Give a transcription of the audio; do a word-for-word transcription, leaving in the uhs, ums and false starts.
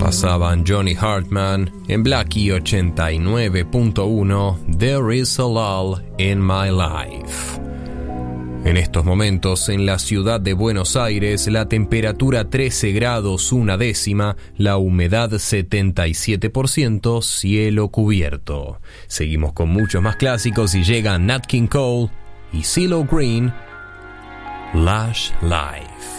Pasaban Johnny Hartman en Blackie ochenta y nueve punto uno, There is a Lull in My Life. En estos momentos, en la ciudad de Buenos Aires, la temperatura trece grados una décima, la humedad setenta y siete por ciento, cielo cubierto. Seguimos con muchos más clásicos y llega Nat King Cole y CeeLo Green, Lush Life.